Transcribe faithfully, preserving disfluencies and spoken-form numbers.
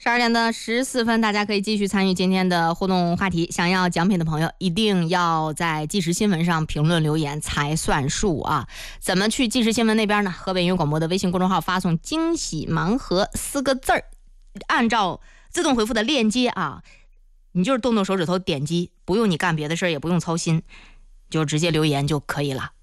十二点的十四分，大家可以继续参与今天的互动话题。想要奖品的朋友，一定要在即时新闻上评论留言才算数啊！怎么去即时新闻那边呢？河北音乐广播的微信公众号发送"惊喜盲盒"四个字儿，按照自动回复的链接啊，你就是动动手指头点击，不用你干别的事儿，也不用操心，就直接留言就可以了。